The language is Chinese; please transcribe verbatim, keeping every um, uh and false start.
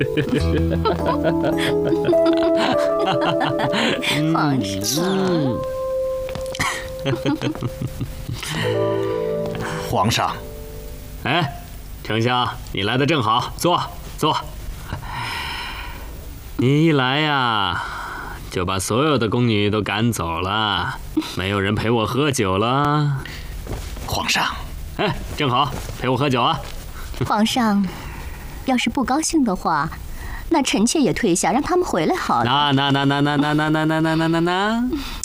皇上， 皇上， 哎，丞相，你来的正好，坐坐。你一来呀，就把所有的宫女都赶走了，没有人陪我喝酒了。 皇上， 哎，正好陪我喝酒啊。 皇上，要是不高兴的话，那臣妾也退下，让他们回来好了。 那那那那那那那那那那那那。